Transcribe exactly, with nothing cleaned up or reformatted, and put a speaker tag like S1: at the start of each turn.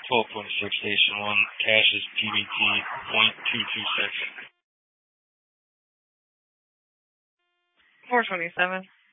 S1: twelve twenty-six, Station one. Cache is P B T point two two six.
S2: four twenty-seven.